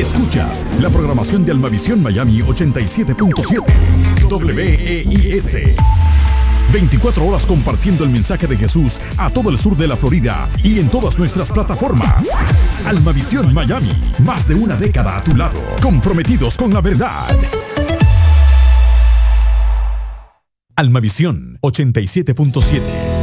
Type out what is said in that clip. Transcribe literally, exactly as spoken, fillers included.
Escuchas la programación de Almavisión Miami ochenta y siete punto siete W E I S. veinticuatro horas compartiendo el mensaje de Jesús a todo el sur de la Florida y en todas nuestras plataformas. Almavisión Miami, más de una década a tu lado, comprometidos con la verdad. Almavisión ochenta y siete punto siete.